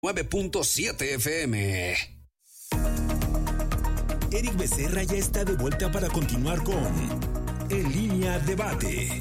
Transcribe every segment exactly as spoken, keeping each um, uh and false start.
nueve punto siete F M. Eric Becerra ya está de vuelta para continuar con En Línea Debate.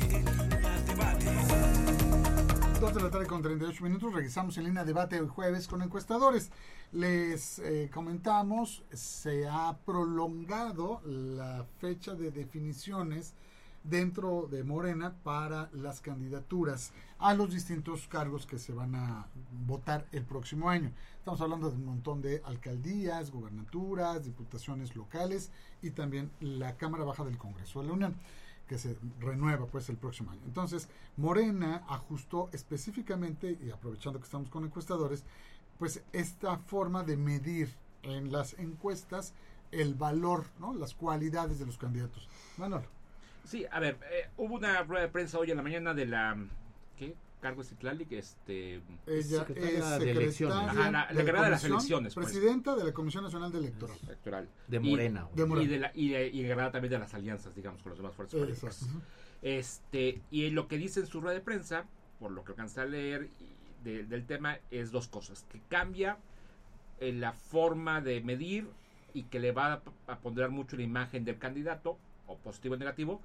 dos de la tarde con treinta y ocho minutos, regresamos en Línea Debate hoy jueves con encuestadores. Les eh, comentamos, se ha prolongado la fecha de definiciones dentro de Morena para las candidaturas a los distintos cargos que se van a votar el próximo año. Estamos hablando de un montón de alcaldías, gubernaturas, diputaciones locales y también la Cámara Baja del Congreso de la Unión, que se renueva pues el próximo año. Entonces, Morena ajustó específicamente, y aprovechando que estamos con encuestadores, pues esta forma de medir en las encuestas el valor, ¿no?, las cualidades de los candidatos. Manolo. Sí, a ver, eh, hubo una rueda de prensa hoy en la mañana de la... ¿Qué? Cargo es Citlali, que este... Ella es de elecciones. Ajá, la, la encargada de las elecciones. Pues. Presidenta de la Comisión Nacional de Electoral. Electoral. De Morena. Y, de Morena. Y, de la, y, de, y encargada también de las alianzas, digamos, con las demás fuerzas políticas. Uh-huh. Este, y lo que dice en su rueda de prensa, por lo que alcancé a leer de, del tema, es dos cosas. Que cambia eh, la forma de medir y que le va a, a ponderar mucho la imagen del candidato, o positivo o negativo,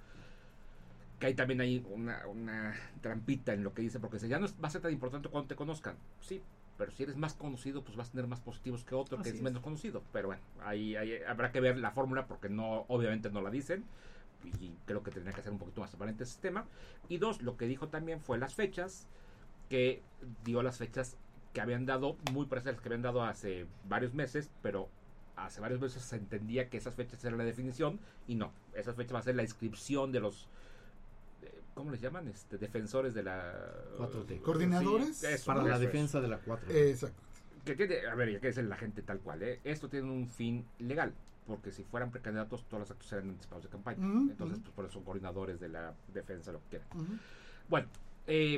que hay también ahí una, una trampita en lo que dice, porque ya no es, va a ser tan importante cuando te conozcan, sí, pero si eres más conocido, pues vas a tener más positivos que otro que es, es menos conocido, pero bueno, ahí, ahí habrá que ver la fórmula, porque no, obviamente no la dicen, y creo que tendría que ser un poquito más transparente ese tema. Y dos, lo que dijo también fue las fechas, que dio las fechas que habían dado, muy parecidas que habían dado hace varios meses, pero hace varios meses se entendía que esas fechas eran la definición, y no, esas fechas va a ser la inscripción de los, ¿cómo les llaman? Este, defensores de la... cuatro T. ¿Coordinadores? Sí, eso, para no, la eso defensa es. De la cuatro T. Eh, exacto. Que tiene, a ver, ya que es la gente tal cual, ¿eh? Esto tiene un fin legal, porque si fueran precandidatos, todos los actos serían anticipados de campaña. Uh-huh, Entonces, uh-huh. pues por eso son coordinadores de la defensa, lo que quieran. Uh-huh. Bueno, eh,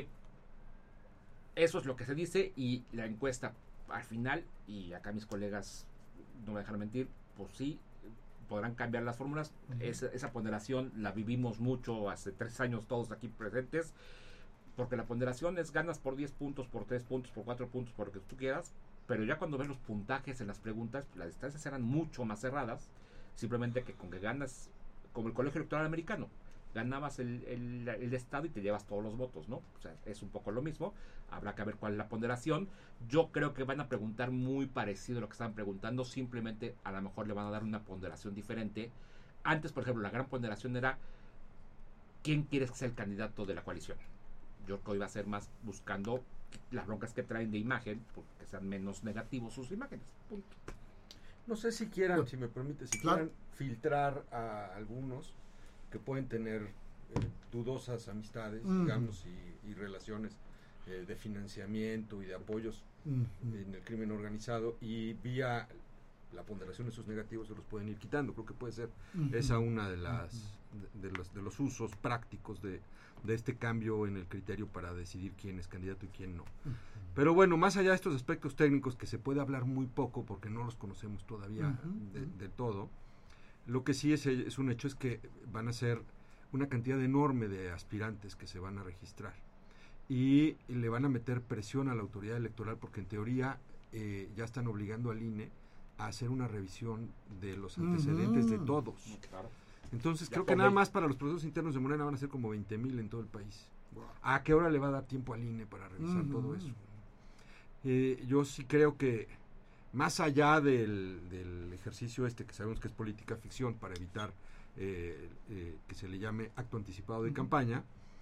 eso es lo que se dice, y la encuesta al final, y acá mis colegas no me dejan mentir, pues sí, podrán cambiar las fórmulas. Uh-huh. Esa, esa ponderación la vivimos mucho hace tres años todos aquí presentes, porque la ponderación es ganas por diez puntos, por tres puntos, por cuatro puntos, por lo que tú quieras, pero ya cuando ves los puntajes en las preguntas, pues las distancias eran mucho más cerradas, simplemente que con que ganas, como el colegio electoral americano, ganabas el, el, el estado y te llevas todos los votos, ¿no? O sea, es un poco lo mismo. Habrá que ver cuál es la ponderación. Yo creo que van a preguntar muy parecido a lo que estaban preguntando, simplemente a lo mejor le van a dar una ponderación diferente. Antes, por ejemplo, la gran ponderación era ¿quién quieres que sea el candidato de la coalición? Yo creo que hoy va a ser más buscando las broncas que traen de imagen, porque sean menos negativos sus imágenes. Punto. No sé si quieran, si me permite, si claro. quieran filtrar a algunos que pueden tener eh, dudosas amistades, mm. digamos, y, y relaciones eh, de financiamiento y de apoyos mm. en el crimen organizado, y vía la ponderación de sus negativos se los pueden ir quitando. Creo que puede ser mm. esa una de las mm. de, de los de los usos prácticos de, de este cambio en el criterio para decidir quién es candidato y quién no. Mm. Pero bueno, más allá de estos aspectos técnicos que se puede hablar muy poco porque no los conocemos todavía mm. de, de todo, lo que sí es, es un hecho es que van a ser una cantidad enorme de aspirantes que se van a registrar, y, y le van a meter presión a la autoridad electoral, porque en teoría eh, ya están obligando al I N E a hacer una revisión de los antecedentes uh-huh. de todos. Claro. Entonces ya creo que nada más para los procesos internos de Morena van a ser como veinte mil en todo el país. Wow. ¿A qué hora le va a dar tiempo al I N E para revisar uh-huh. todo eso? Eh, yo sí creo que más allá del, del ejercicio este que sabemos que es política ficción para evitar eh, eh, que se le llame acto anticipado de uh-huh. campaña,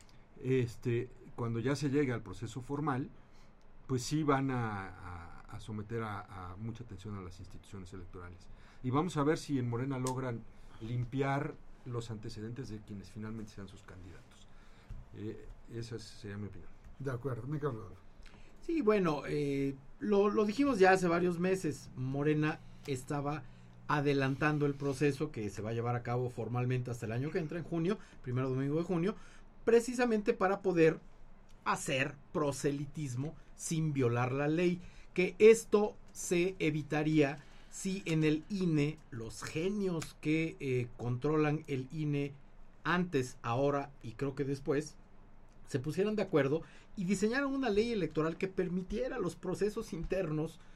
este, cuando ya se llegue al proceso formal, pues sí van a, a, a someter a, a mucha atención a las instituciones electorales. Y vamos a ver si en Morena logran limpiar los antecedentes de quienes finalmente sean sus candidatos. Eh, esa sería mi opinión. De acuerdo, mi Carlos. Sí, bueno, eh, lo, lo dijimos ya hace varios meses. Morena estaba adelantando el proceso que se va a llevar a cabo formalmente hasta el año que entra, en junio, primero domingo de junio, precisamente para poder hacer proselitismo sin violar la ley, que esto se evitaría si en el I N E los genios que eh, controlan el I N E antes, ahora y creo que después se pusieran de acuerdo y diseñaron una ley electoral que permitiera los procesos internos